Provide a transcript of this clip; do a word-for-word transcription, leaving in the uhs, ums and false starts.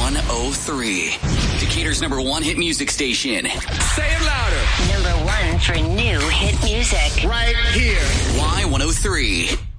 one oh three. Decatur's number one hit music station. Say it louder. Number one for new hit music. Right here. Y one oh three.